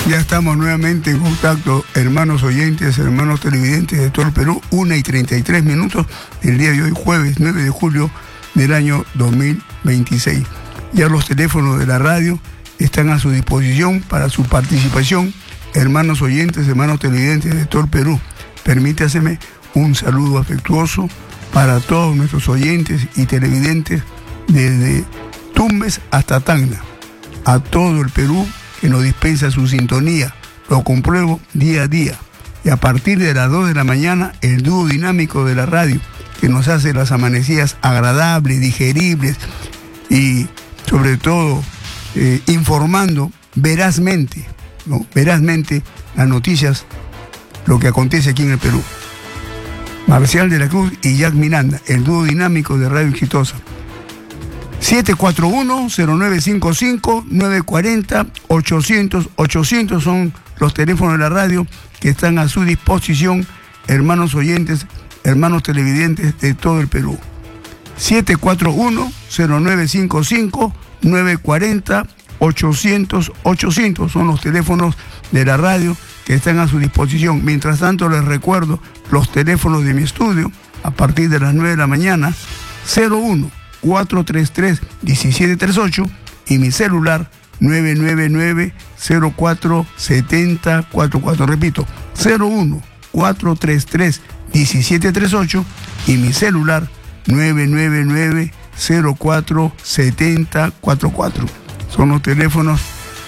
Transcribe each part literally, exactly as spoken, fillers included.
Ya estamos nuevamente en contacto, hermanos oyentes, hermanos televidentes de todo el Perú, una y treinta y tres minutos del día de hoy, jueves nueve de julio del año dos mil veintiséis. Ya los teléfonos de la radio están a su disposición para su participación. Hermanos oyentes, hermanos televidentes de todo el Perú, permítaseme un saludo afectuoso para todos nuestros oyentes y televidentes desde Tumbes hasta Tacna, a todo el Perú que nos dispensa su sintonía. Lo compruebo día a día. Y a partir de las dos de la mañana, el dúo dinámico de la radio, que nos hace las amanecidas agradables, digeribles y sobre todo eh, informando verazmente, ¿no? verazmente las noticias, lo que acontece aquí en el Perú. Marcial de la Cruz y Jack Miranda, el dúo dinámico de Radio Exitosa. siete cuatro uno, cero nueve cinco cinco, nueve cuatro cero, ochocientos, ochocientos son los teléfonos de la radio que están a su disposición, hermanos oyentes, hermanos televidentes de todo el Perú. siete cuatro uno, cero nueve cinco cinco, nueve cuatro cero, ochocientos, ochocientos son los teléfonos de la radio que están a su disposición. Mientras tanto, les recuerdo los teléfonos de mi estudio a partir de las nueve de la mañana, cero uno, cuatro tres tres, uno siete tres ocho y mi celular nueve nueve nueve, cero cuatro siete cero cuatro cuatro. Repito, cero uno, cuatro tres tres, uno siete tres ocho y mi celular nueve nueve nueve, cero cuatro siete cero cuatro cuatro. Son los teléfonos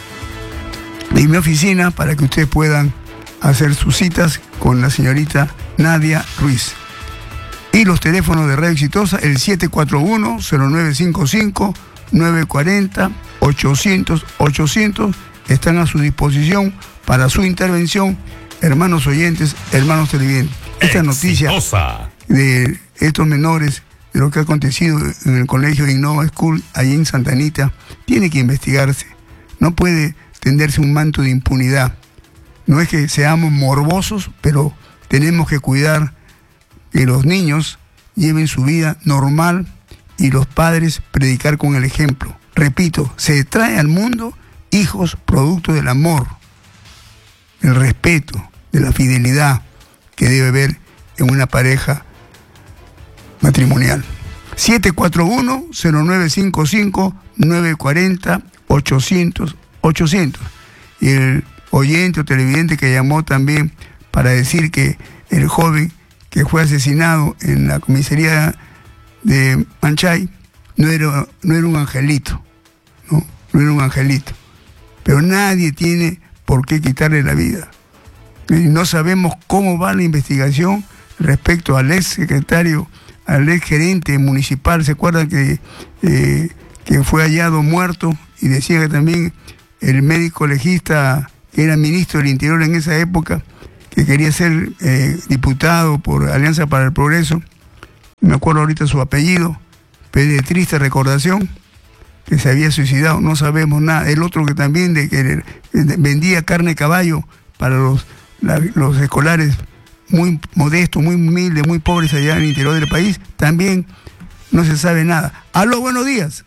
de mi oficina para que ustedes puedan hacer sus citas con la señorita Nadia Ruiz. Y los teléfonos de Radio Exitosa, el siete cuatro uno, cero nueve cinco cinco, nueve cuatro cero, ochocientos, ochocientos, están a su disposición para su intervención, hermanos oyentes, hermanos televidentes. Esta noticia de estos menores, de lo que ha acontecido en el colegio Innova School, allí en Santa Anita, tiene que investigarse. No puede tenderse un manto de impunidad. No es que seamos morbosos, pero tenemos que cuidar que los niños lleven su vida normal y los padres predicar con el ejemplo. Repito, se trae al mundo hijos producto del amor, del respeto, de la fidelidad que debe haber en una pareja matrimonial. siete cuatro uno, cero nueve cinco cinco, nueve cuatro cero, ochocientos, ochocientos. Y el oyente o televidente que llamó también para decir que el joven que fue asesinado en la comisaría de Manchay no era, no era un angelito, ¿no? no era un angelito. Pero nadie tiene por qué quitarle la vida. Y no sabemos cómo va la investigación respecto al ex secretario, al ex gerente municipal. ¿Se acuerdan que, eh, que fue hallado muerto? Y decía que también el médico legista, que era ministro del Interior en esa época, que quería ser eh, diputado por Alianza para el Progreso, me acuerdo ahorita su apellido, pero de triste recordación, que se había suicidado, no sabemos nada. El otro que también de que de, vendía carne de caballo para los, la, los escolares muy modestos, muy humildes, muy pobres allá en el interior del país, también no se sabe nada. Aló, buenos días.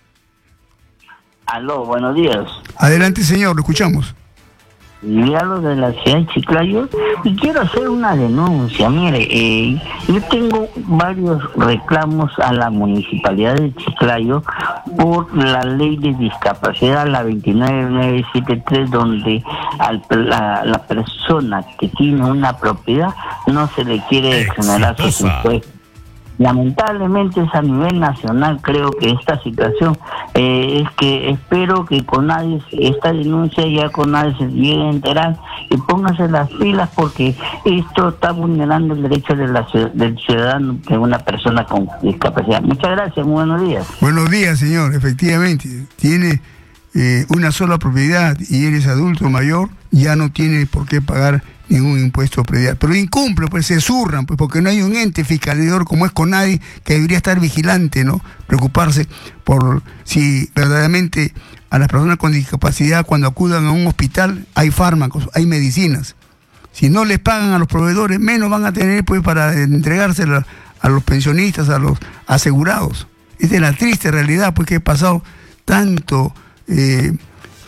Aló, buenos días. Adelante, señor, lo escuchamos. Y hablo de la ciudad de Chiclayo y quiero hacer una denuncia. Mire, eh, yo tengo varios reclamos a la municipalidad de Chiclayo por la ley de discapacidad, la veintinueve mil novecientos setenta y tres, donde al, la, la persona que tiene una propiedad no se le quiere exonerar sus impuestos. Lamentablemente es a nivel nacional. Creo que esta situación eh, es que espero que CONADE, esta denuncia ya CONADE se llegue a enterar y póngase las pilas, porque esto está vulnerando el derecho de la, del ciudadano, de una persona con discapacidad. Muchas gracias, muy buenos días. Buenos días, señor. Efectivamente, tiene eh, una sola propiedad y eres adulto mayor, ya no tiene por qué pagar ningún impuesto predial. Pero incumple, pues se zurran, pues porque no hay un ente fiscalizador como es CONADE, que debería estar vigilante, ¿no? Preocuparse por si verdaderamente a las personas con discapacidad, cuando acudan a un hospital, hay fármacos, hay medicinas. Si no les pagan a los proveedores, menos van a tener pues para entregársela a los pensionistas, a los asegurados. Esta es la triste realidad, pues que he pasado tanto eh,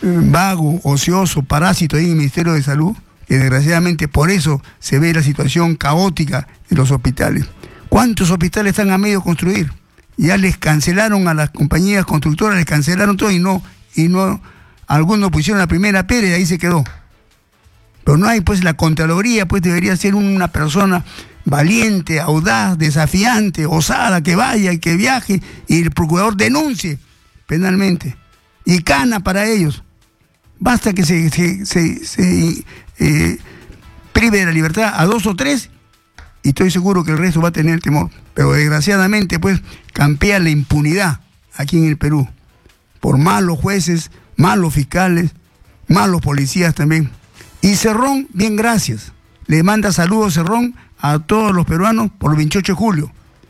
vago, ocioso, parásito ahí en el Ministerio de Salud, que desgraciadamente por eso se ve la situación caótica de los hospitales. ¿Cuántos hospitales están a medio construir? Ya les cancelaron a las compañías constructoras, les cancelaron todo y no, y no, algunos pusieron la primera piedra y ahí se quedó. Pero no hay, pues la Contraloría, pues debería ser una persona valiente, audaz, desafiante, osada, que vaya y que viaje y el procurador denuncie penalmente. Y cana para ellos. Basta que se, se, se, se eh, prive de la libertad a dos o tres y estoy seguro que el resto va a tener temor. Pero desgraciadamente, pues, campea la impunidad aquí en el Perú. Por malos jueces, malos fiscales, malos policías también. Y Cerrón, bien, gracias. Le manda saludos Cerrón a todos los peruanos por el veintiocho de julio.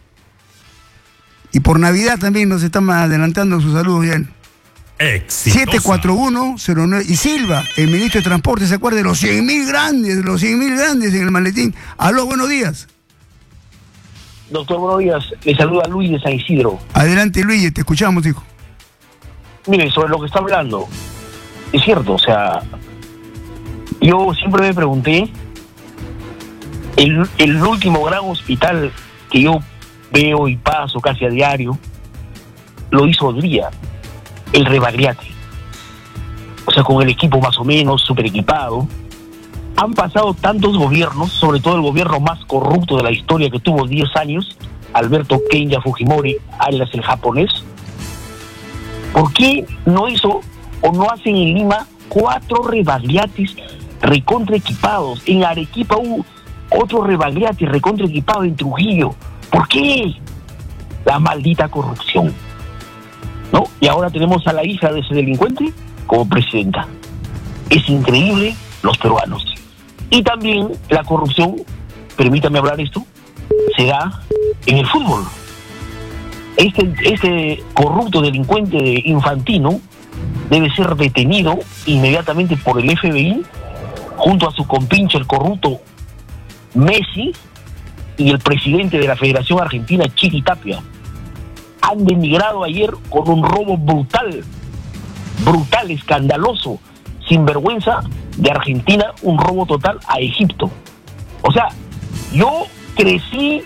Y por Navidad también nos están adelantando sus saludos ya. siete cuatro uno cero nueve. Y Silva, el ministro de Transporte, ¿se acuerda de los cien mil grandes, de los cien mil grandes en el maletín? Aló, buenos días. Doctor, buenos días. Le saluda Luis de San Isidro. Adelante, Luis, te escuchamos, hijo. Mire, sobre lo que está hablando, es cierto, o sea, yo siempre me pregunté, el, el último gran hospital que yo veo y paso casi a diario, lo hizo Odría, el Rebagliati. O sea, con el equipo más o menos, súper equipado. Han pasado tantos gobiernos, sobre todo el gobierno más corrupto de la historia que tuvo diez años, Alberto Kenya Fujimori, alias el japonés. ¿Por qué no hizo o no hacen en Lima cuatro Rebagliatis recontra equipados? En Arequipa hubo otro Rebagliati recontra equipado en Trujillo. ¿Por qué? La maldita corrupción, ¿no? Y ahora tenemos a la hija de ese delincuente como presidenta. Es increíble los peruanos. Y también la corrupción, permítame hablar esto, se da en el fútbol. Este, este corrupto delincuente de Infantino debe ser detenido inmediatamente por el F B I junto a su compinche, el corrupto Messi, y el presidente de la Federación Argentina, Chiqui Tapia. Han denigrado ayer con un robo brutal, brutal, escandaloso, sin vergüenza, de Argentina, un robo total a Egipto. O sea, yo crecí,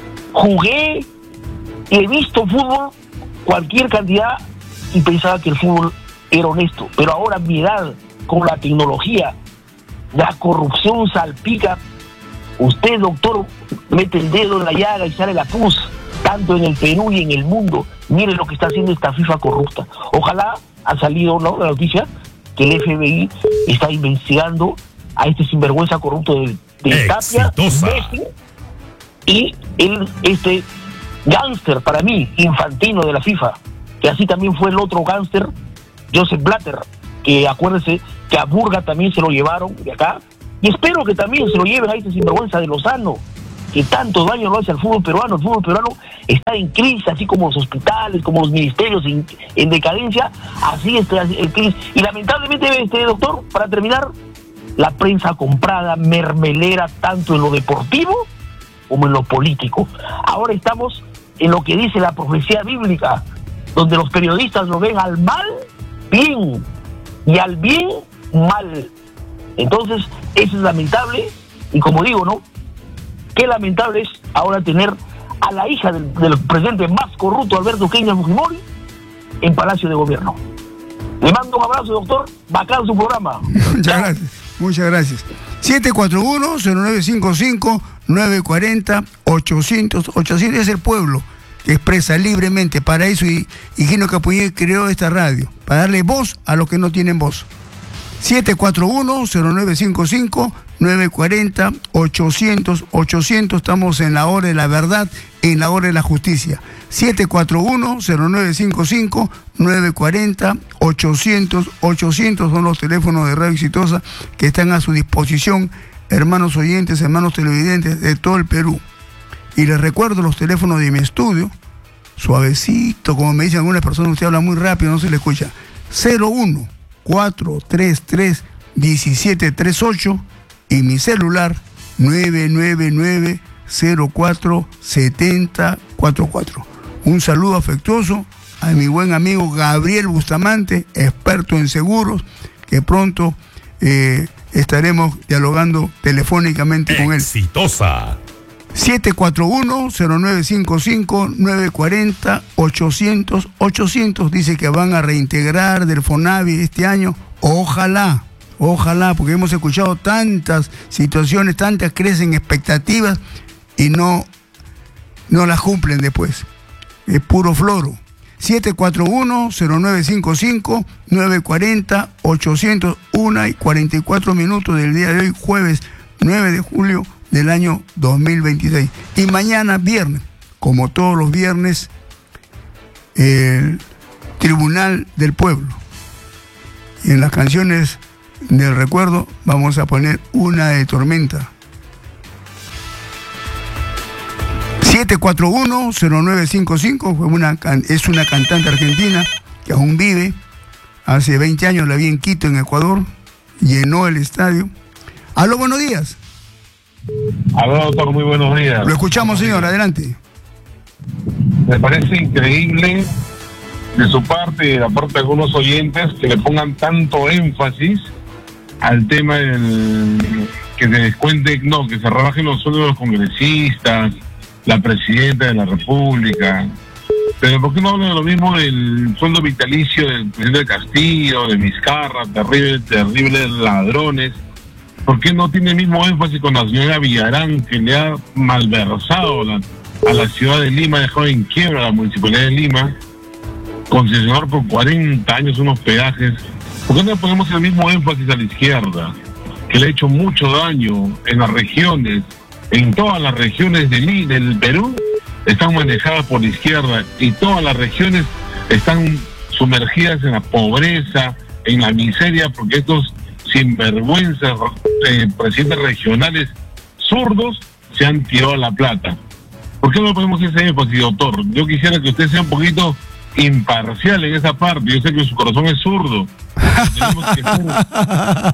jugué, he visto fútbol, cualquier cantidad, y pensaba que el fútbol era honesto. Pero ahora a mi edad, con la tecnología, la corrupción salpica. Usted, doctor, mete el dedo en la llaga y sale la pus, tanto en el Perú y en el mundo. Mire lo que está haciendo esta FIFA corrupta. Ojalá ha salido, ¿no?, la noticia que el F B I está investigando a este sinvergüenza corrupto de, de Tapia, Messi, y el, este gángster, para mí, Infantino de la FIFA, que así también fue el otro gángster, Joseph Blatter, que acuérdense que a Burga también se lo llevaron de acá, y espero que también se lo lleven a este sinvergüenza de Lozano, que tanto daño lo hace al fútbol peruano. El fútbol peruano está en crisis, así como los hospitales, como los ministerios en, en decadencia, así está el crisis. Y lamentablemente, este doctor, para terminar, la prensa comprada, mermelera, tanto en lo deportivo como en lo político. Ahora estamos en lo que dice la profecía bíblica, donde los periodistas lo ven al mal, bien, y al bien, mal. Entonces, eso es lamentable, y como digo, ¿no?, qué lamentable es ahora tener a la hija del, del presidente más corrupto, Alberto Kenya Fujimori, en Palacio de Gobierno. Le mando un abrazo, doctor. Bacán su programa. Muchas gracias. Muchas gracias. siete cuatro uno cero nueve cinco cinco nueve cuatro cero ochocientos. ochocientos es el pueblo que expresa libremente. Para eso y Gino Capuyé creó esta radio, para darle voz a los que no tienen voz. siete cuatro uno cero nueve cinco cinco nueve cuatro cero ochocientos. ochocientos, estamos en la hora de la verdad, en la hora de la justicia. siete cuatro uno cero nueve cinco cinco nueve cuatro cero ochocientos. ochocientos son los teléfonos de Radio Exitosa que están a su disposición, hermanos oyentes, hermanos televidentes de todo el Perú. Y les recuerdo los teléfonos de mi estudio, suavecito, como me dicen algunas personas, usted habla muy rápido, no se le escucha. cero uno cuatro tres tres diecisiete treinta y ocho y mi celular nueve nueve nueve cero cuatro siete cero cuatro cuatro. Un saludo afectuoso a mi buen amigo Gabriel Bustamante, experto en seguros, que pronto eh, estaremos dialogando telefónicamente con él. Exitosa. siete cuatro uno, cero nueve cinco cinco, nueve cuatro cero, ochocientos, ochocientos. Dice que van a reintegrar del FONAVI este año. Ojalá, ojalá, porque hemos escuchado tantas situaciones, tantas crecen expectativas y no, no las cumplen después. Es puro floro. siete cuatro uno, cero nueve cinco cinco, nueve cuatro cero, ochocientos, una y cuarenta y cuatro minutos del día de hoy, jueves nueve de julio del año dos mil veintiséis. Y mañana, viernes, como todos los viernes, el Tribunal del Pueblo. Y en las canciones del recuerdo vamos a poner una de Tormenta. siete cuatro uno, cero nueve cinco cinco, fue una, es una cantante argentina que aún vive. Hace veinte años la vi en Quito, en Ecuador. Llenó el estadio. Aló, buenos días. Aló, doctor, muy buenos días. Lo escuchamos, señor, adelante. Me parece increíble de su parte y de la parte de algunos oyentes que le pongan tanto énfasis al tema del que se descuente, no, que se rebajen los sueldos de los congresistas, la presidenta de la República. Pero ¿por qué no hablan de lo mismo del sueldo vitalicio del presidente Castillo, de Vizcarra, terribles, terribles ladrones? ¿Por qué no tiene el mismo énfasis con la señora Villarán, que le ha malversado la, a la ciudad de Lima, dejado en quiebra a la municipalidad de Lima, concesionar por cuarenta años unos peajes? ¿Por qué no ponemos el mismo énfasis a la izquierda, que le ha hecho mucho daño en las regiones, en todas las regiones del, del Perú, están manejadas por la izquierda, y todas las regiones están sumergidas en la pobreza, en la miseria, porque estos sinvergüenzas eh, presidentes regionales zurdos se han tirado la plata? ¿Por qué no ponemos ese énfasis, doctor? Yo quisiera que usted sea un poquito imparcial en esa parte. Yo sé que su corazón es zurdo. Que ser...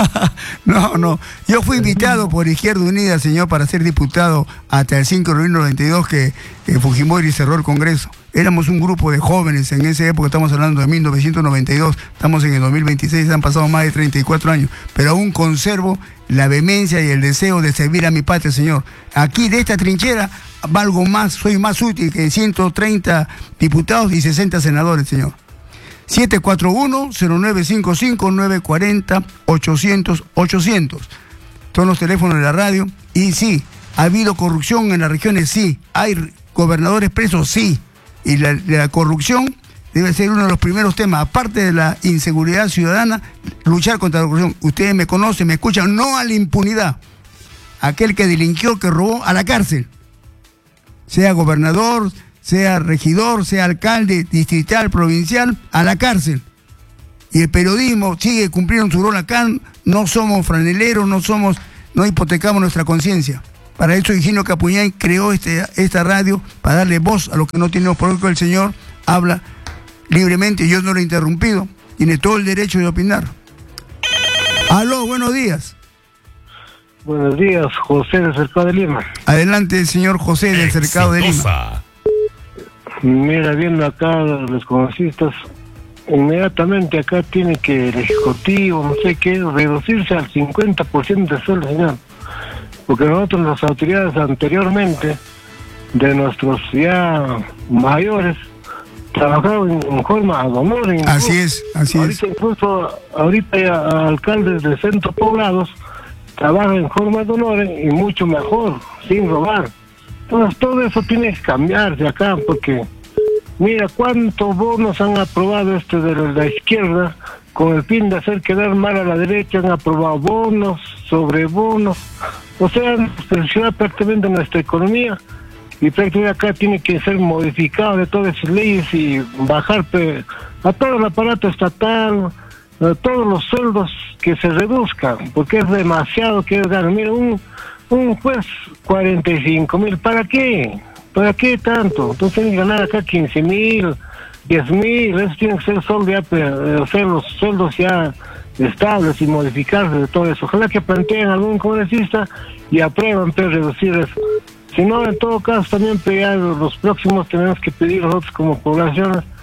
No, no. Yo fui invitado por Izquierda Unida, señor, para ser diputado hasta el cinco de noviembre del noventa y dos, que eh, Fujimori cerró el Congreso. Éramos un grupo de jóvenes en esa época, estamos hablando de mil novecientos noventa y dos, estamos en el dos mil veintiséis, han pasado más de treinta y cuatro años, pero aún conservo la vehemencia y el deseo de servir a mi patria, señor. Aquí, de esta trinchera, valgo más, soy más útil que ciento treinta diputados y sesenta senadores, señor. siete cuatro uno, cero nueve cinco cinco, nueve cuatro cero, ochocientos, ochocientos. Son los teléfonos de la radio. Y sí, ¿ha habido corrupción en las regiones? Sí. ¿Hay gobernadores presos? Sí. Y la, la corrupción debe ser uno de los primeros temas. Aparte de la inseguridad ciudadana, luchar contra la corrupción. Ustedes me conocen, me escuchan, no a la impunidad. Aquel que delinquió, que robó, a la cárcel. Sea gobernador, sea regidor, sea alcalde, distrital, provincial, a la cárcel. Y el periodismo sigue cumpliendo su rol acá. No somos franeleros, no somos, no hipotecamos nuestra conciencia. Para eso Higinio Capuñay creó este, esta radio, para darle voz a los que no tenemos. Por eso el señor habla libremente, yo no lo he interrumpido, tiene todo el derecho de opinar. Aló, buenos días. Buenos días, José del Cercado de Lima. Adelante, señor José del Cercado de Lima. Mira, viendo acá los congresistas, inmediatamente acá tiene que el Ejecutivo, no sé qué, reducirse al cincuenta por ciento de sueldo, señor. Porque nosotros, las autoridades anteriormente, de nuestros ya mayores, trabajaban en, en forma ad honorem. Así es, así ahorita es. Incluso, ahorita ya alcaldes de centros poblados trabajan en forma ad honorem y mucho mejor, sin robar. Entonces todo eso tiene que cambiarse acá, porque mira cuántos bonos han aprobado este de la izquierda con el fin de hacer quedar mal a la derecha. Han aprobado bonos sobre bonos, o sea, han presionado prácticamente nuestra economía, y prácticamente acá tiene que ser modificado de todas esas leyes y bajar pe, a todo el aparato estatal, a todos los sueldos, que se reduzcan, porque es demasiado que dar. Mira, un un juez cuarenta y cinco mil, ¿para qué? ¿Para qué tanto? Entonces tienen que ganar acá quince mil, diez mil, eso tiene que ser sueldo ya, hacer los sueldos ya estables y modificarse de todo eso. Ojalá que planteen algún congresista y aprueban, pero reducir eso. Si no, en todo caso, también pegar los próximos tenemos que pedir nosotros como población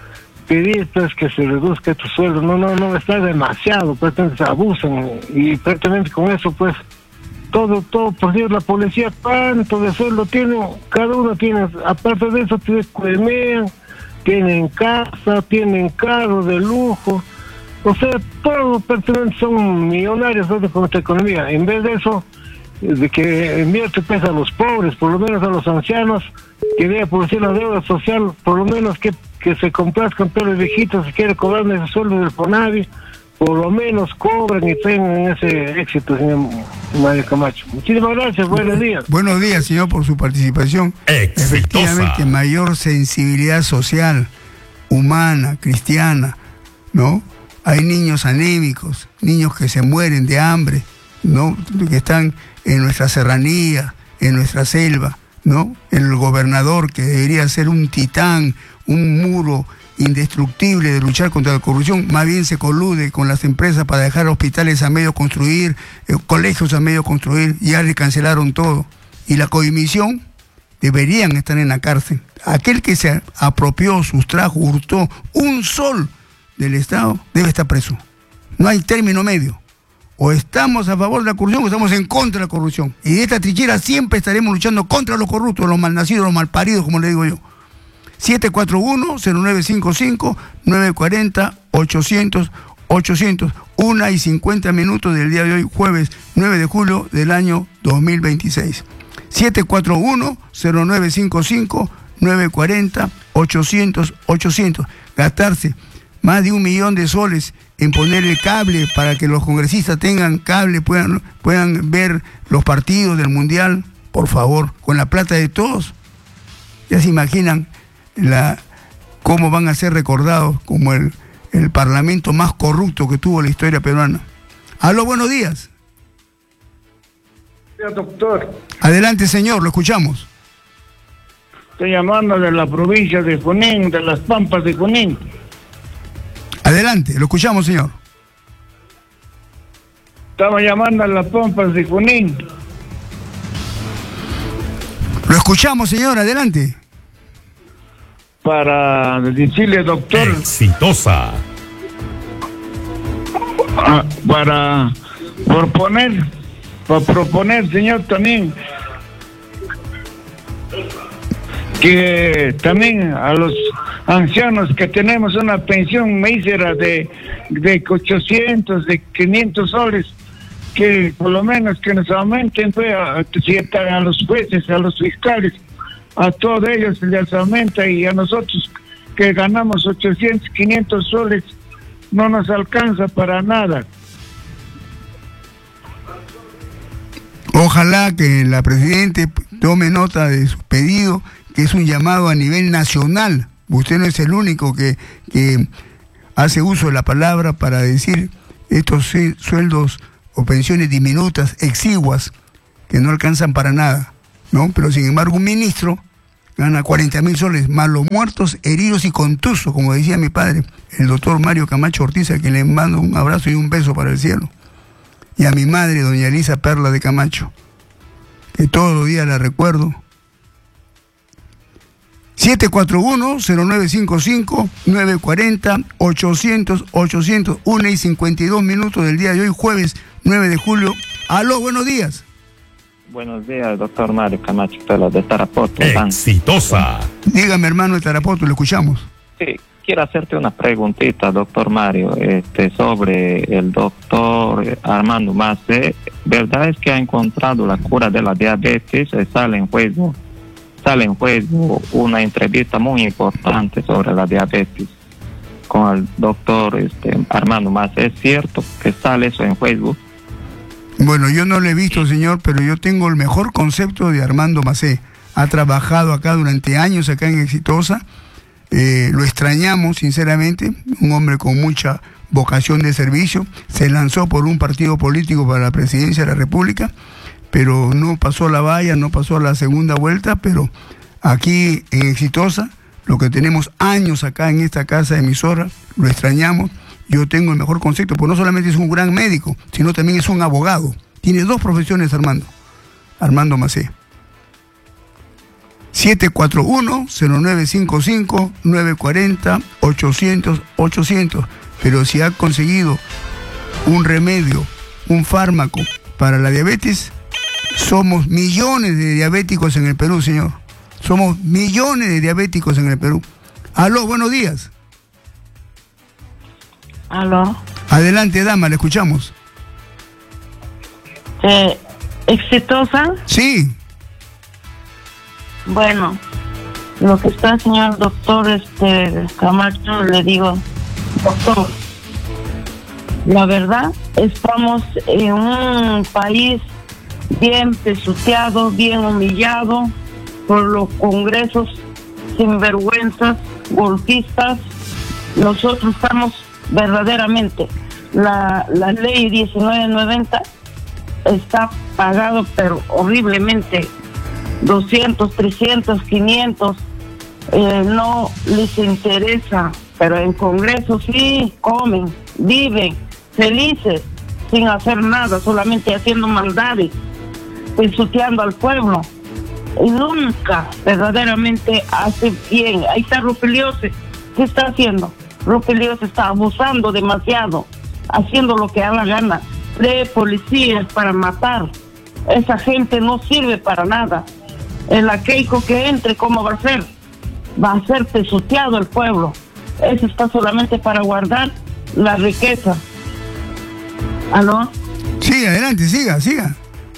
pedir pues que se reduzca tu sueldo, no, no, no está demasiado, pues entonces abusan y prácticamente con eso pues todo, todo, por Dios, la policía cuánto de sueldo tiene, cada uno tiene, aparte de eso te cuemean, tienen casa, tienen carro de lujo, o sea, todos prácticamente son millonarios ¿no? con esta economía, en vez de eso, de que invierte pues a los pobres, por lo menos a los ancianos, que vea por decir la deuda social, por lo menos que, que se complazcan todos los viejitos, si quiere cobrar ese sueldo del Fonavi, por lo menos cobran y tengan ese éxito, señor Mario Camacho. Muchísimas gracias, buenos días. Buenos días, señor, por su participación. Exitosa. Efectivamente, mayor sensibilidad social, humana, cristiana, ¿no? Hay niños anémicos, niños que se mueren de hambre, ¿no? Que están en nuestra serranía, en nuestra selva, ¿no? El gobernador, que debería ser un titán, un muro indestructible de luchar contra la corrupción, más bien se colude con las empresas para dejar hospitales a medio construir, eh, colegios a medio construir, ya le cancelaron todo. Y la coimisión deberían estar en la cárcel. Aquel que se apropió, sustrajo, hurtó un sol del Estado debe estar preso. No hay término medio. O estamos a favor de la corrupción o estamos en contra de la corrupción. Y de esta trinchera siempre estaremos luchando contra los corruptos, los malnacidos, los malparidos, como le digo yo. siete cuatro uno, cero nueve cinco cinco, nueve cuatro cero, ochocientos, ochocientos. Una y cincuenta minutos del día de hoy, jueves nueve de julio del año dos mil veintiséis. siete cuatro uno, cero nueve cinco cinco, nueve cuatro cero, ochocientos, ochocientos. Gastarse más de un millón de soles en poner el cable para que los congresistas tengan cable, puedan, puedan ver los partidos del Mundial, por favor, con la plata de todos. Ya se imaginan la, cómo van a ser recordados como el, el parlamento más corrupto que tuvo la historia peruana. Aló, buenos días. Doctor. Adelante, señor, lo escuchamos. Estoy llamando de la provincia de Junín, de las Pampas de Junín. Adelante, lo escuchamos, señor. Estamos llamando a las Pampas de Junín. Lo escuchamos, señor, adelante. Para decirle, doctor. Exitosa. Ah, para proponer, para proponer, señor, también que también a los ancianos que tenemos una pensión mísera de, de ochocientos, de quinientos soles, que por lo menos que nos aumenten, pues, a, a los jueces, a los fiscales, a todos ellos les aumenta, y a nosotros que ganamos ochocientos, quinientos soles no nos alcanza para nada. Ojalá que la Presidente tome nota de su pedido, que es un llamado a nivel nacional. Usted no es el único que, que hace uso de la palabra para decir estos sueldos o pensiones diminutas, exiguas, que no alcanzan para nada, ¿no? Pero sin embargo un ministro gana cuarenta mil soles, más los muertos, heridos y contusos, como decía mi padre, el doctor Mario Camacho Ortiz, a quien le mando un abrazo y un beso para el cielo. Y a mi madre, doña Elisa Perla de Camacho, que todos los días la recuerdo. siete cuatro uno, cero nueve cinco cinco, nueve cuatro cero, ochocientos, ochocientos. Una y cincuenta y dos minutos del día de hoy, jueves nueve de julio. Aló, buenos días. Buenos días, doctor Mario Camacho Perla de Tarapoto. Exitosa. Dígame, hermano de Tarapoto, lo escuchamos. Sí, quiero hacerte una preguntita, doctor Mario, este, sobre el doctor Armando Macé. ¿Verdad es que ha encontrado la cura de la diabetes? Sale en juego, sale en juego una entrevista muy importante sobre la diabetes con el doctor este, Armando Macé. ¿Es cierto que sale eso en Facebook? Bueno, yo no lo he visto, señor, pero yo tengo el mejor concepto de Armando Macé. Ha trabajado acá durante años, acá en Exitosa. Eh, lo extrañamos, sinceramente. Un hombre con mucha vocación de servicio. Se lanzó por un partido político para la presidencia de la República, pero no pasó la valla, no pasó la segunda vuelta. Pero aquí en Exitosa, lo que tenemos años acá en esta casa emisora, lo extrañamos. Yo tengo el mejor concepto, porque no solamente es un gran médico, sino también es un abogado. Tiene dos profesiones, Armando. Armando Macé. siete cuatro uno, cero nueve cinco cinco, nueve cuatro cero, ochocientos, ochocientos. Pero si ha conseguido un remedio, un fármaco para la diabetes, somos millones de diabéticos en el Perú, señor. Somos millones de diabéticos en el Perú. Aló, buenos días. Aló. Adelante, dama, le escuchamos. Eh, ¿Exitosa? Sí. Bueno, lo que está, señor doctor este Camacho, le digo, doctor, la verdad, estamos en un país bien pesuteado, bien humillado por los congresos sinvergüenzas, golpistas. Nosotros estamos verdaderamente, la, la ley diecinueve noventa está pagado pero horriblemente, doscientos, trescientos, quinientos, eh, no les interesa, pero en Congreso sí comen, viven felices, sin hacer nada, solamente haciendo maldades, pisoteando al pueblo, y nunca verdaderamente hace bien. Ahí está Rupeliose, ¿qué está haciendo? Rupeliose está abusando demasiado, haciendo lo que da la gana, de policías para matar. Esa gente no sirve para nada. El aqueico que entre, ¿cómo va a ser? Va a ser pisoteado el pueblo. Eso está solamente para guardar la riqueza. ¿Aló? Sí, adelante, siga, siga.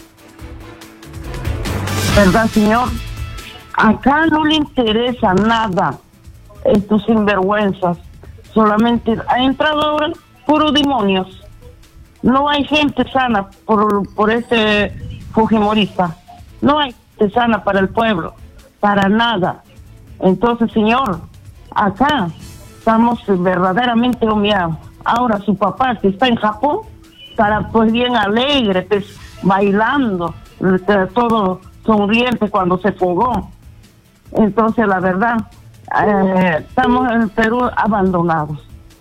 ¿Verdad, señor? Acá no le interesa nada estos sinvergüenzas. Solamente ha entrado ahora puro demonios. No hay gente sana por, por este fujimorista. No hay gente sana para el pueblo, para nada. Entonces, señor, acá estamos verdaderamente humillados. Ahora su papá, que está en Japón, estará pues bien alegre, pues bailando, todo sonriente cuando se fugó. Entonces, la verdad, eh, estamos en el Perú abandonados.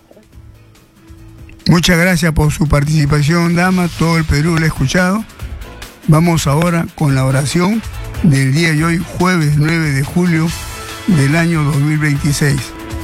Muchas gracias por su participación, dama. Todo el Perú le ha escuchado. Vamos ahora con la oración del día de hoy, jueves nueve de julio del año dos mil veintiséis.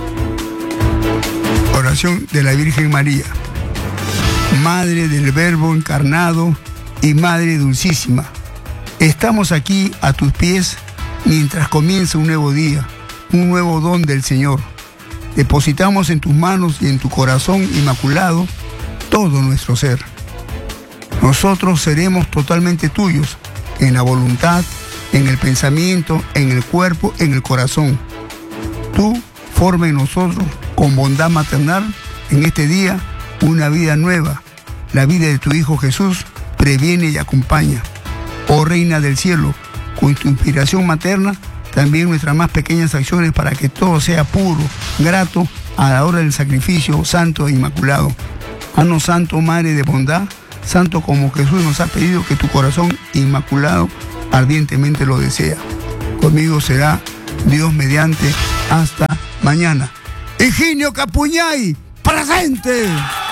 Oración de la Virgen María. Madre del Verbo encarnado y Madre dulcísima, estamos aquí a tus pies mientras comienza un nuevo día, un nuevo don del Señor. Depositamos en tus manos y en tu corazón inmaculado todo nuestro ser. Nosotros seremos totalmente tuyos, en la voluntad, en el pensamiento, en el cuerpo, en el corazón. Tú forma en nosotros, con bondad maternal, en este día, una vida nueva. La vida de tu Hijo Jesús previene y acompaña. Oh Reina del Cielo, con tu inspiración materna, también nuestras más pequeñas acciones para que todo sea puro, grato a la hora del sacrificio santo e inmaculado. Haznos santo, Madre de bondad, santo como Jesús nos ha pedido, que tu corazón inmaculado ardientemente lo desea. Conmigo será Dios mediante. Hasta mañana. Higinio Capuñay, presente.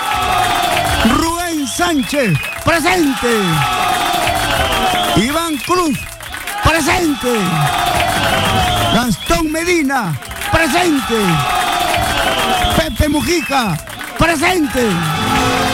Rubén Sánchez, presente. Iván Cruz, presente. Gastón Medina, presente. Pepe Mujica, presente.